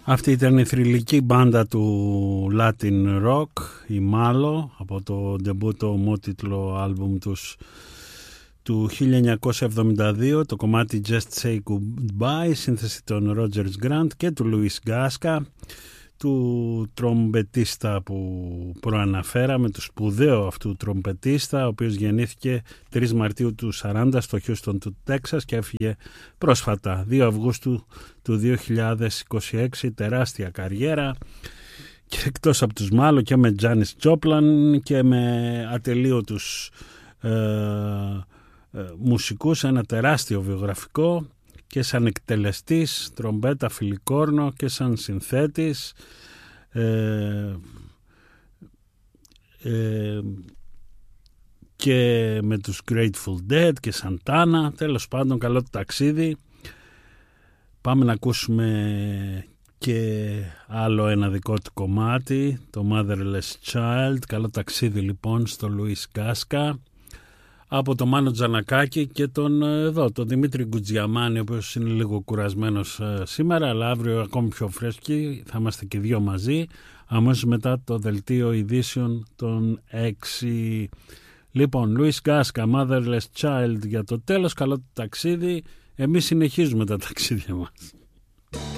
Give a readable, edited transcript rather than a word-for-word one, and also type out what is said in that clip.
Αυτή ήταν η θρυλική μπάντα του Latin Rock, η Malo, από το ντεμπούτο ομότιτλο άλμπουμ τους του 1972, το κομμάτι Just Say Goodbye, σύνθεση των Rogers Grant και του Louis Gaska, του τρομπετίστα που προαναφέραμε, του σπουδαίου αυτού τρομπετίστα, ο οποίος γεννήθηκε 3 Μαρτίου του 40 στο Houston του Τέξας και έφυγε πρόσφατα 2 Αυγούστου του 2026. Τεράστια καριέρα και εκτός από τους Malo και με Janis Joplin και με ατελείωτους μουσικούς, ένα τεράστιο βιογραφικό και σαν εκτελεστής, τρομπέτα, φιλικόρνο και σαν συνθέτης, και με τους Grateful Dead και Santana. Τέλος πάντων, καλό το ταξίδι. Πάμε να ακούσουμε και άλλο ένα δικό του κομμάτι, το Motherless Child. Καλό ταξίδι λοιπόν στο Louis Gaska από τον Μάνο Τζανακάκη και τον Δημήτρη Γκουτζιαμάνη, ο οποίος είναι λίγο κουρασμένος σήμερα, αλλά αύριο ακόμη πιο φρέσκοι, θα είμαστε και 2 μαζί, αμέσως μετά το δελτίο ειδήσεων των 6. Λοιπόν, Louis Gaska, Motherless Child για το τέλος, καλό ταξίδι. Εμείς συνεχίζουμε τα ταξίδια μας.